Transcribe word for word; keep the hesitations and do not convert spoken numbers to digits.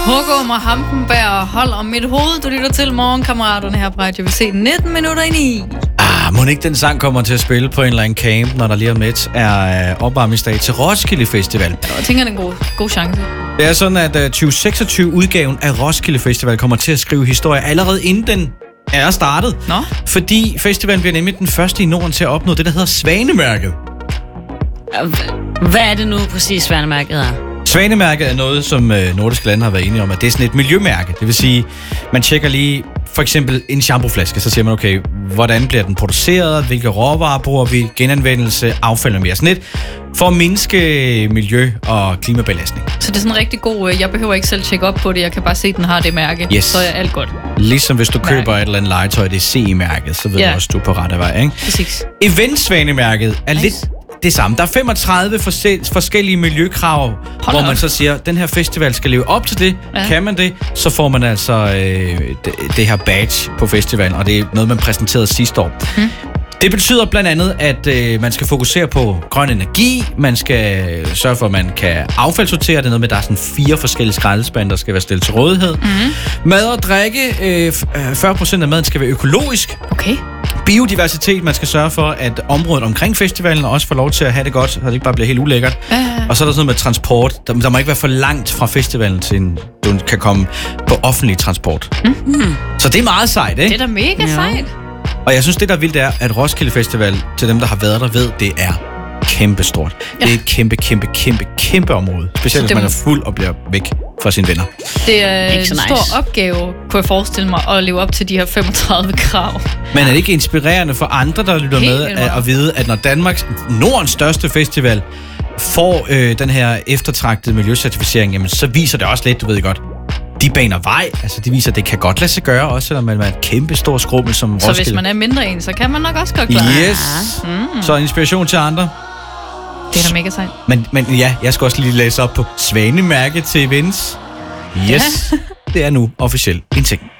Hågum og Hampenberg, hold om mit hoved. Du lytter til morgenkammeraterne her på Radio V C nitten minutter i ni. Ah, må ikke den sang kommer til at spille på en eller anden camp, når der lige om lidt er opvarmningsdag til Roskilde Festival. Ja, jeg tænker, det er en god, god chance. Det er sådan, at uh, tyve seksogtyve-udgaven af Roskilde Festival kommer til at skrive historie allerede inden den er startet. Nå? Fordi festivalen bliver nemlig den første i Norden til at opnå det, der hedder Svanemærket. Hvad er det nu præcis, Svanemærket er? Svanemærket er noget, som øh, nordiske lande har været enige om, at det er sådan et miljømærke. Det vil sige, man tjekker lige for eksempel en shampooflaske, så siger man, okay, hvordan bliver den produceret, hvilke råvarer bruger vi, genanvendelse, affald og mere. Sådan lidt for at mindske miljø- og klimabelastning. Så det er sådan en rigtig god, jeg behøver ikke selv tjekke op på det, jeg kan bare se, at den har det mærke, yes. Så er alt godt. Ligesom hvis du køber mærke. Et eller andet legetøj, det er C E-mærket, så ved ja. du også, du er på rette vej, ikke? Præcis. Event-Svanemærket er nice. Lidt det samme. Der er femogtredive forskellige miljøkrav, Hold hvor man op. Så siger, at den her festival skal leve op til det. Ja. Kan man det, så får man altså øh, det, det her badge på festivalen, og det er noget, man præsenterede sidste år. Hmm. Det betyder blandt andet, at øh, man skal fokusere på grøn energi, man skal sørge for, at man kan affaldssortere. Det er noget med, at der er sådan fire forskellige skraldespande, der skal være stillet til rådighed. Mm. Mad og drikke, øh, fyrre procent af maden skal være økologisk. Okay. Biodiversitet, man skal sørge for, at området omkring festivalen også får lov til at have det godt, så det ikke bare bliver helt ulækkert. Uh. Og så er der sådan noget med transport. Der, der må ikke være for langt fra festivalen, til en, du kan komme på offentlig transport. Mm-hmm. Så det er meget sejt, ikke? Det er da mega ja. sejt. Og jeg synes, det der er vildt er, at Roskilde Festival, til dem, der har været der, ved, det er kæmpestort. Ja. Det er et kæmpe, kæmpe, kæmpe, kæmpe område. Specielt hvis man er fuld og bliver væk fra sine venner. Det er en nice. stor opgave, kunne jeg forestille mig, at leve op til de her femogtredive krav. Men er det ikke inspirerende for andre, der lytter Helt med, at, at vide, at når Danmarks, Nordens største festival, får øh, den her eftertragtede miljøcertificering, jamen, så viser det også lidt, du ved godt, de baner vej. Altså, de viser, at det kan godt lade sig gøre, også selvom man er et kæmpe stor skrummel som Roskilde. Så hvis man er mindre en, så kan man nok også godt klare. Yes. Mm. Så inspiration til andre. Det er da mega sejt. Men, men ja, jeg skal også lige læse op på Svanemærket til events. Yes. Ja. Det er nu officielt en ting.